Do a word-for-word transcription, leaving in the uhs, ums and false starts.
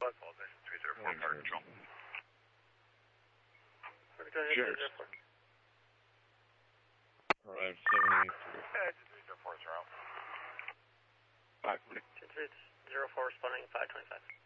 three zero four, Fire Control. Cheers. Arrive seven eighty-three. Yeah, three zero four, zero. five twenty. two three zero four responding five twenty-five.